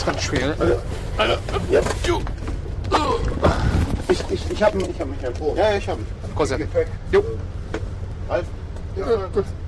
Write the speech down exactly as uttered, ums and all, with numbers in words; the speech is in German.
ist ganz schwer. Alter. Alter. Ja. Ich, ich, ich hab ihn, ich hab mich ja. Oh. Ja, ja, ich hab ihn. Großartig. Jo. Ralf. Ja, gut.